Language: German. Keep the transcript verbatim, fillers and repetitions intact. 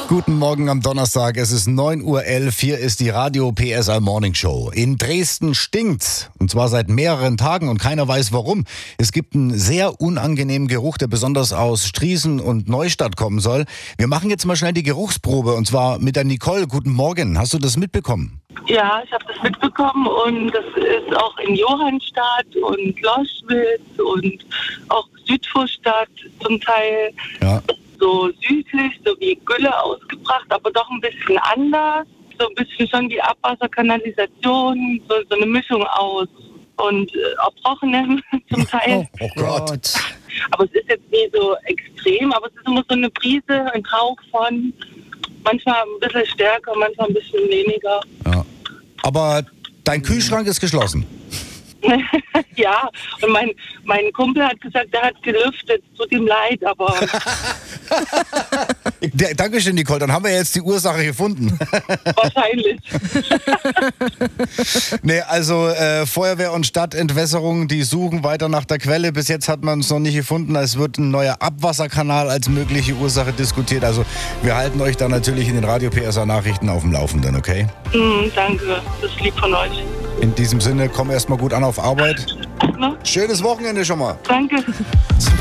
Guten Morgen am Donnerstag, es ist neun Uhr elf, hier ist die Radio P S A Morning Show. In Dresden stinkt's, und zwar seit mehreren Tagen und keiner weiß warum. Es gibt einen sehr unangenehmen Geruch, der besonders aus Striesen und Neustadt kommen soll. Wir machen jetzt mal schnell die Geruchsprobe, und zwar mit der Nicole. Guten Morgen, hast du das mitbekommen? Ja, ich habe das mitbekommen und das ist auch in Johannstadt und Loschwitz und auch Südvorstadt zum Teil. Ja. So südlich, so wie Gülle ausgebracht, aber doch ein bisschen anders. So ein bisschen schon wie Abwasserkanalisation, so, so eine Mischung aus und äh, Erbrochenem zum Teil. Oh, oh Gott. Aber es ist jetzt nie so extrem, aber es ist immer so eine Prise, ein Hauch von, manchmal ein bisschen stärker, manchmal ein bisschen weniger. Ja. Aber dein Kühlschrank ist geschlossen. Ja, und mein, mein Kumpel hat gesagt, der hat gelüftet, tut ihm leid, aber... Der, Dankeschön, Nicole, dann haben wir jetzt die Ursache gefunden. Wahrscheinlich. Nee, also äh, Feuerwehr und Stadtentwässerung, die suchen weiter nach der Quelle. Bis jetzt hat man es noch nicht gefunden. Es wird ein neuer Abwasserkanal als mögliche Ursache diskutiert. Also wir halten euch da natürlich in den Radio P S A Nachrichten auf dem Laufenden, okay? Mm, danke, das ist lieb von euch. In diesem Sinne, komm erstmal gut an auf Arbeit. Na? Schönes Wochenende schon mal. Danke.